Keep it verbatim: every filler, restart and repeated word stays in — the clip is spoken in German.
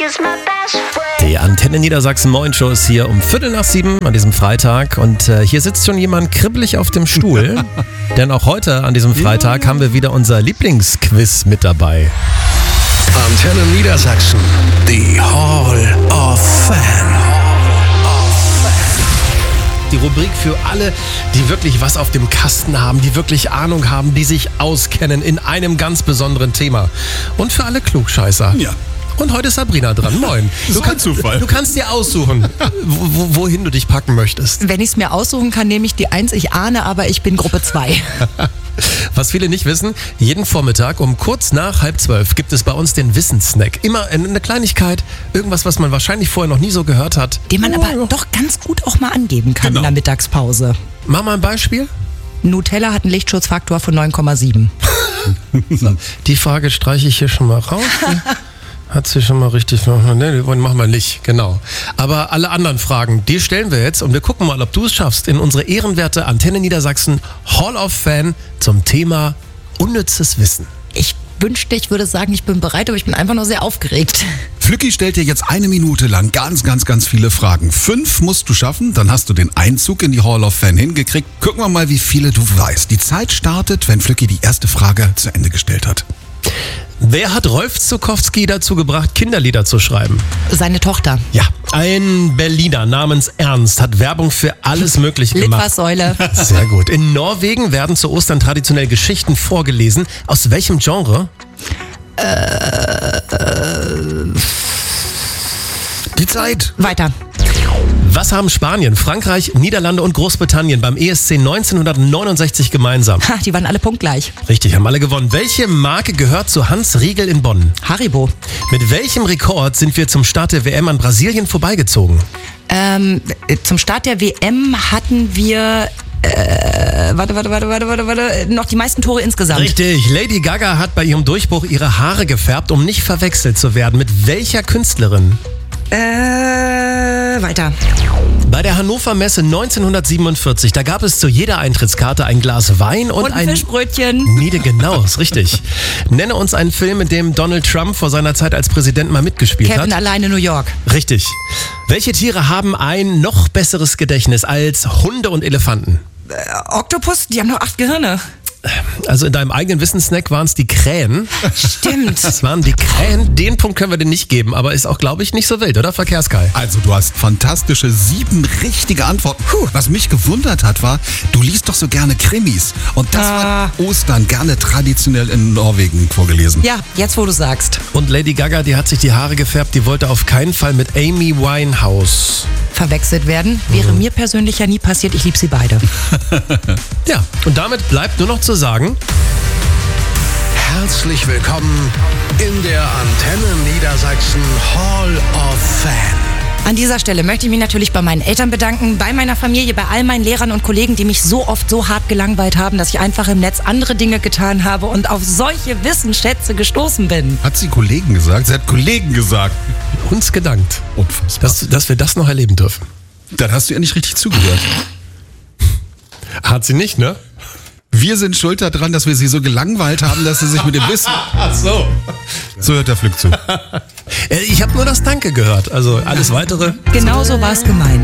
Die Antenne Niedersachsen Morning-Show ist hier um Viertel nach sieben an diesem Freitag und äh, hier sitzt schon jemand kribbelig auf dem Stuhl, denn auch heute an diesem Freitag haben wir wieder unser Lieblingsquiz mit dabei. Antenne Niedersachsen, die Hall of Fame. Die Rubrik für alle, die wirklich was auf dem Kasten haben, die wirklich Ahnung haben, die sich auskennen in einem ganz besonderen Thema. Und für alle Klugscheißer. Ja. Und heute ist Sabrina dran. Moin. Du, kann, Zufall. du kannst dir aussuchen, wo, wohin du dich packen möchtest. Wenn ich es mir aussuchen kann, nehme ich die eins. Ich ahne, aber ich bin Gruppe zwei. Was viele nicht wissen, jeden Vormittag um kurz nach halb zwölf gibt es bei uns den Wissenssnack. Immer eine Kleinigkeit, irgendwas, was man wahrscheinlich vorher noch nie so gehört hat. Den man aber doch ganz gut auch mal angeben kann Genau. in der Mittagspause. Mach mal ein Beispiel. Nutella hat einen Lichtschutzfaktor von neun Komma sieben. Die Frage streiche ich hier schon mal raus. Hat sie schon mal richtig... Ne, machen wir nicht, genau. Aber alle anderen Fragen, die stellen wir jetzt und wir gucken mal, ob du es schaffst, in unsere ehrenwerte Antenne Niedersachsen Hall of Fame zum Thema unnützes Wissen. Ich wünschte, ich würde sagen, ich bin bereit, aber ich bin einfach nur sehr aufgeregt. Flücki stellt dir jetzt eine Minute lang ganz, ganz, ganz viele Fragen. Fünf musst du schaffen, dann hast du den Einzug in die Hall of Fame hingekriegt. Gucken wir mal, wie viele du weißt. Die Zeit startet, wenn Flücki die erste Frage zu Ende gestellt hat. Wer hat Rolf Zuckowski dazu gebracht, Kinderlieder zu schreiben? Seine Tochter. Ja, ein Berliner namens Ernst hat Werbung für alles Mögliche gemacht. Litfaßsäule. Sehr gut. In Norwegen werden zu Ostern traditionell Geschichten vorgelesen. Aus welchem Genre? Äh, äh, Die Zeit. weiter. Was haben Spanien, Frankreich, Niederlande und Großbritannien beim E S C neunzehnhundertneunundsechzig gemeinsam? Ha, die waren alle punktgleich. Richtig, haben alle gewonnen. Welche Marke gehört zu Hans Riegel in Bonn? Haribo. Mit welchem Rekord sind wir zum Start der W M an Brasilien vorbeigezogen? Ähm, zum Start der W M hatten wir... Äh, warte, warte, warte, warte, warte, warte, noch die meisten Tore insgesamt. Richtig, Lady Gaga hat bei ihrem Durchbruch ihre Haare gefärbt, um nicht verwechselt zu werden. Mit welcher Künstlerin? Äh, weiter. Bei der Hannover Messe neunzehnhundertsiebenundvierzig, da gab es zu jeder Eintrittskarte ein Glas Wein und, Und ein ein... Fischbrötchen. Niede, genau, ist richtig. Nenne uns einen Film, in dem Donald Trump vor seiner Zeit als Präsident mal mitgespielt Kevin hat. alleine New York. Richtig. Welche Tiere haben ein noch besseres Gedächtnis als Hunde und Elefanten? Äh, Oktopus, die haben noch acht Gehirne. Also in deinem eigenen Wissenssnack waren es die Krähen. Stimmt. Das waren die Krähen. Den Punkt können wir dir nicht geben, aber ist auch, glaube ich, nicht so wild, oder, Verkehrskai? Also du hast fantastische sieben richtige Antworten. Puh, was mich gewundert hat, war, du liest doch so gerne Krimis. Und das Ah. war Ostern gerne traditionell in Norwegen vorgelesen. Ja, jetzt wo du sagst. Und Lady Gaga, die hat sich die Haare gefärbt, die wollte auf keinen Fall mit Amy Winehouse. Verwechselt werden. Wäre mir persönlich ja nie passiert. Ich liebe sie beide. Ja, und damit bleibt nur noch zu sagen... Herzlich willkommen in der Antenne Niedersachsen Hall of Fame. An dieser Stelle möchte ich mich natürlich bei meinen Eltern bedanken, bei meiner Familie, bei all meinen Lehrern und Kollegen, die mich so oft so hart gelangweilt haben, dass ich einfach im Netz andere Dinge getan habe und auf solche Wissensschätze gestoßen bin. Hat sie Kollegen gesagt? Sie hat Kollegen gesagt. Uns gedankt, Unfassbar. dass, dass wir das noch erleben dürfen. Dann hast du ja nicht richtig zugehört. Hat sie nicht, ne? Wir sind schuld daran, dass wir sie so gelangweilt haben, dass sie sich mit dem Wissen... Ach so. So hört der Flück zu. Ich habe nur das Danke gehört. Also alles Weitere... Genauso war es gemeint.